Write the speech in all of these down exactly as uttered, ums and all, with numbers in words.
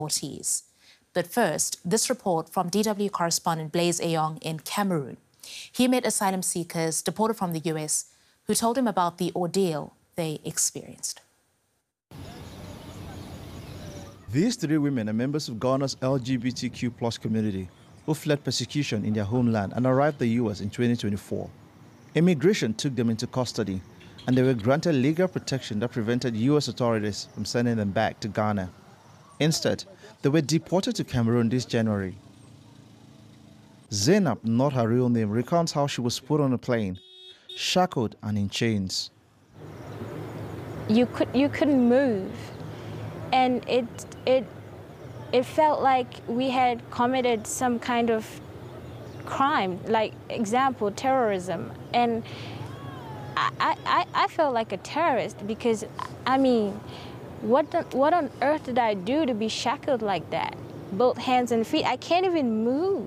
deportees. But first, this report from D W correspondent Blaise Eyong in Cameroon. He met asylum seekers deported from the U S who told him about the ordeal they experienced. These three women are members of Ghana's L G B T Q plus community who fled persecution in their homeland and arrived in the U S in twenty twenty-four. Immigration took them into custody, and they were granted legal protection that prevented U S authorities from sending them back to Ghana. Instead, they were deported to Cameroon this January. Zainab, not her real name, recounts how she was put on a plane, shackled and in chains. You could you couldn't move, and it it it felt like we had committed some kind of crime, like example terrorism, and I I, I felt like a terrorist because I mean, what the, what on earth did I do to be shackled like that? Both hands and feet. I can't even move.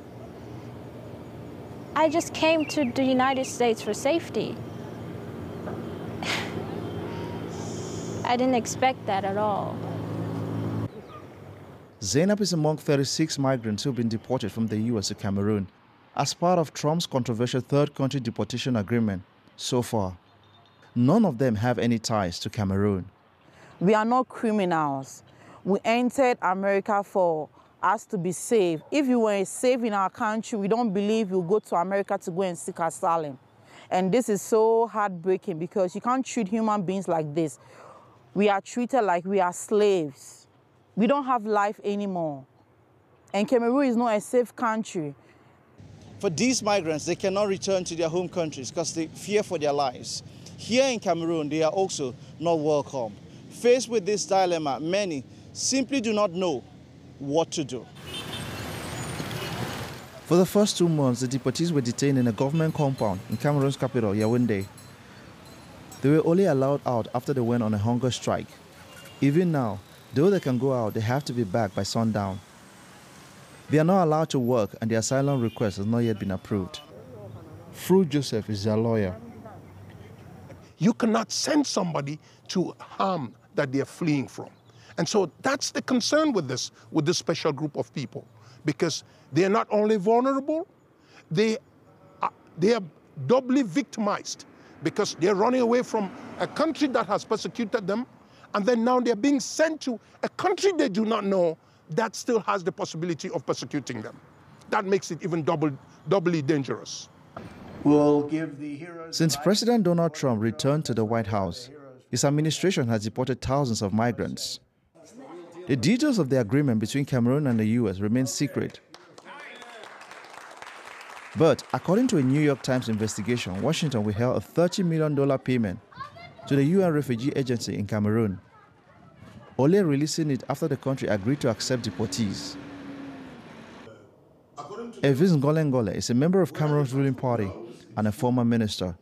I just came to the United States for safety. I didn't expect that at all. Zainab is among thirty-six migrants who have been deported from the U S to Cameroon as part of Trump's controversial third country deportation agreement so far. None of them have any ties to Cameroon. We are not criminals. We entered America for us to be safe. If you were safe in our country, we don't believe you'll go to America to go and seek asylum. And this is so heartbreaking because you can't treat human beings like this. We are treated like we are slaves. We don't have life anymore. And Cameroon is not a safe country. For these migrants, they cannot return to their home countries because they fear for their lives. Here in Cameroon, they are also not welcome. Faced with this dilemma, many simply do not know what to do. For the first two months, the deportees were detained in a government compound in Cameroon's capital, Yaoundé. They were only allowed out after they went on a hunger strike. Even now, though they can go out, they have to be back by sundown. They are not allowed to work, and their asylum request has not yet been approved. Fru Joseph is their lawyer. You cannot send somebody to harm that they're fleeing from. And so that's the concern with this, with this special group of people, because they're not only vulnerable, they are, they are doubly victimized because they're running away from a country that has persecuted them, and then now they're being sent to a country they do not know that still has the possibility of persecuting them. That makes it even double, doubly dangerous. We'll give the heroes Since President Donald Trump returned to the White House, his administration has deported thousands of migrants. The details of the agreement between Cameroon and the U S remain secret. But according to a New York Times investigation, Washington withheld a thirty million dollars payment to the U N Refugee Agency in Cameroon, only releasing it after the country agreed to accept deportees. Elvis Ngole Ngole is a member of Cameroon's ruling party and a former minister.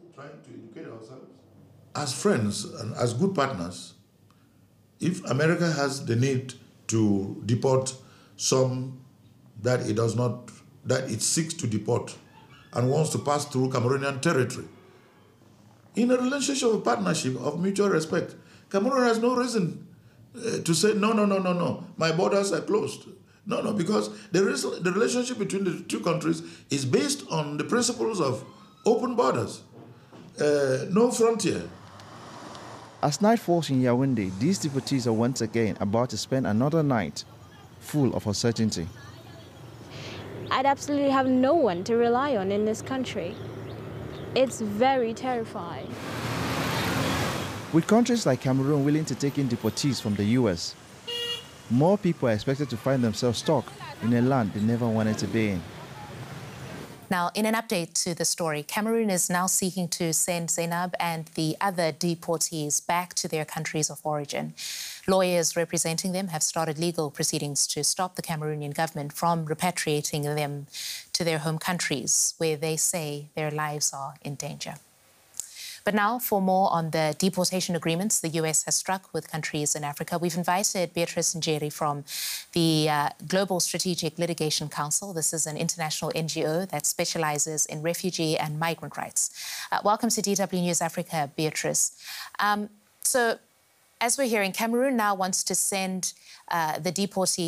As friends and as good partners, if America has the need to deport some that it does not, that it seeks to deport and wants to pass through Cameroonian territory, in a relationship of partnership of mutual respect, Cameroon has no reason uh, to say, no, no, no, no, no, my borders are closed. No, no, because the, the relationship between the two countries is based on the principles of open borders, uh, no frontier. As night falls in Yaoundé, these deportees are once again about to spend another night full of uncertainty. I'd absolutely have no one to rely on in this country. It's very terrifying. With countries like Cameroon willing to take in deportees from the U S, more people are expected to find themselves stuck in a land they never wanted to be in. Now, in an update to the story, Cameroon is now seeking to send Zainab and the other deportees back to their countries of origin. Lawyers representing them have started legal proceedings to stop the Cameroonian government from repatriating them to their home countries, where they say their lives are in danger. But now, for more on the deportation agreements the U S has struck with countries in Africa, we've invited Beatrice Njeri from the uh, Global Strategic Litigation Council. This is an international N G O that specializes in refugee and migrant rights. Uh, welcome to D W News Africa, Beatrice. Um, so, as we're hearing, Cameroon now wants to send uh, the deportees